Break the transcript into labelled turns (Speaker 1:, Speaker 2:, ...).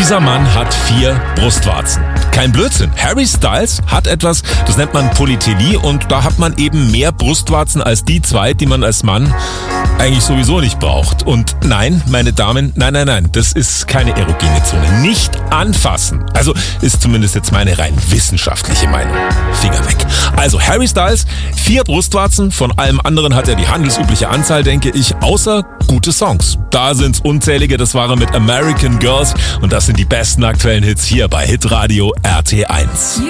Speaker 1: Dieser Mann hat 4 Brustwarzen. Kein Blödsinn. Harry Styles hat etwas, das nennt man Polytelie, und da hat man eben mehr Brustwarzen als die 2, die man als Mann eigentlich sowieso nicht braucht. Und nein, meine Damen, nein, das ist keine erogene Zone. Nicht anfassen. Also ist zumindest jetzt meine rein wissenschaftliche Meinung. Finger weg. Also Harry Styles, 4 Brustwarzen, von allem anderen hat er die handelsübliche Anzahl, denke ich, außer gute Songs. Da sind's unzählige, das war er mit American Girls, und das sind die besten aktuellen Hits hier bei Hitradio RT1.